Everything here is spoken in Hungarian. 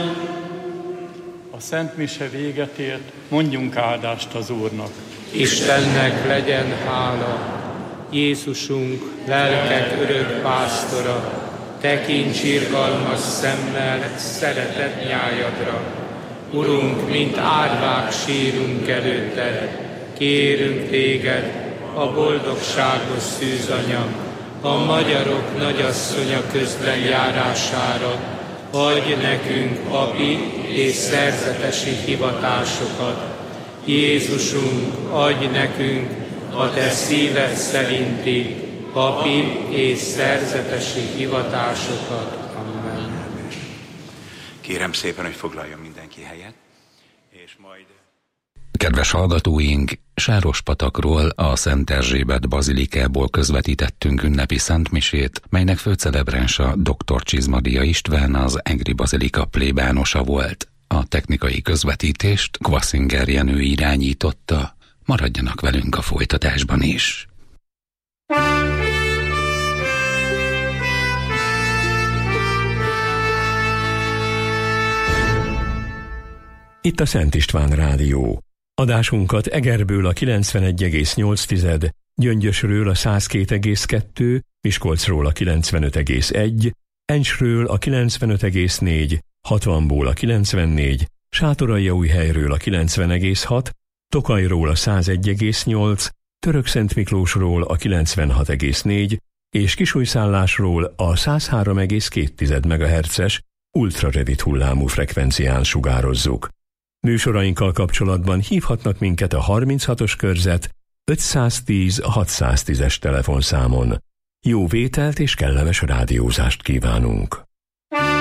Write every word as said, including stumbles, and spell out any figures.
A Szent Mise véget ért, mondjunk áldást az Úrnak. Istennek legyen hála. Jézusunk, lelkek örök pásztora, tekints irgalmas szemmel szeretett nyájadra. Urunk, mint árvák sírunk előtted, kérünk téged, a boldogságos szűzanya, a magyarok nagyasszonya közben járására, adj nekünk papi és szerzetesi hivatásokat. Jézusunk, adj nekünk a te szíved szerinti papi és szerzetesi hivatásokat. Amen. Kérem szépen, hogy foglaljon mindenki helyet, és majd... Kedves hallgatóink, Sárospatakról, a Szent Erzsébet bazilikából közvetítettünk ünnepi szentmisét, melynek főcelebránsa dr. Csizmadia István, az Egri Bazilika plébánosa volt. A technikai közvetítést Kvaszinger Jenő irányította. Maradjanak velünk a folytatásban is. Itt a Szent István Rádió. Adásunkat Egerből a kilencvenegy egész nyolc, Gyöngyösről a száz két egész kettő, Miskolcról a kilencvenöt egész egy, Encsről a kilencvenöt egész négy, hatvanból a kilencvennégy, Sátoraljaújhelyről a kilencven egész hat, Tokajról a száz egy egész nyolc, Törökszentmiklósról a kilencvenhat egész négy és Kisújszállásról a száz három egész két megahertzes ultrarövid hullámú frekvencián sugározzuk. Műsorainkkal kapcsolatban hívhatnak minket a harminchatos körzet ötszáztíz hatszáztízes telefonszámon. Jó vételt és kellemes rádiózást kívánunk!